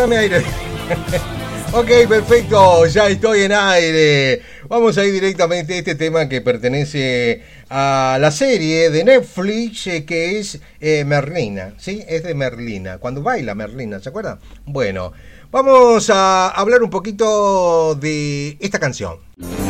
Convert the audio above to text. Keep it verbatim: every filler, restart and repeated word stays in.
dame aire. Ok, perfecto, ya estoy en aire. Vamos a ir directamente a este tema que pertenece a la serie de Netflix eh, que es eh, Merlina, ¿sí? Es de Merlina, cuando baila Merlina, ¿se acuerdan? Bueno, vamos a hablar un poquito de esta canción.